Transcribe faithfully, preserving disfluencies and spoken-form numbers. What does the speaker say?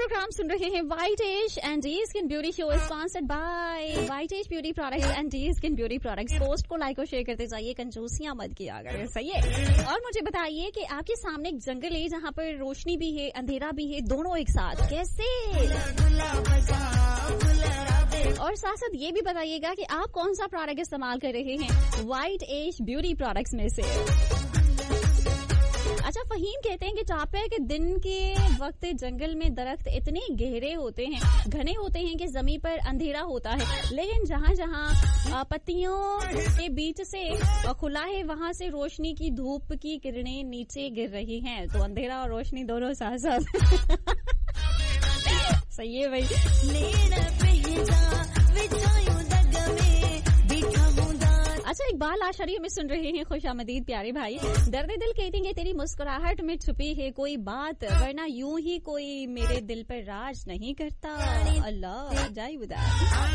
Programme सुन रहे हैं white as and D skin beauty show is sponsored by white as beauty products and D skin beauty products. Post को like और share करते जाइए, कंजूसियां मत किया करें, सही है। और मुझे बताइए कि आपके सामने एक जंगल है जहाँ पर रोशनी भी है, अंधेरा भी है, दोनों एक साथ कैसे? और साथ साथ ये भी बताइएगा कि आप कौन सा प्रोडक्ट इस्तेमाल कर रहे हैं व्हाइट एज ब्यूटी प्रोडक्ट्स में से। अच्छा, फहीम कहते हैं कि टॉपिक के दिन के वक्त जंगल में दरख्त इतने गहरे होते हैं, घने होते हैं कि जमीन पर अंधेरा होता है, लेकिन जहाँ जहाँ पत्तियों के बीच से खुला है वहाँ से रोशनी की धूप की किरणें नीचे गिर रही हैं, तो अंधेरा और रोशनी दोनों साथ साथ सही है भाई। अच्छा, इकबाल आशरी में सुन रहे हैं खुशामदीद प्यारे भाई। दर्द दिल कहती है तेरी मुस्कुराहट में छुपी है कोई बात, वरना यूं ही कोई मेरे दिल पर राज नहीं करता। अल्लाह जाई उदा।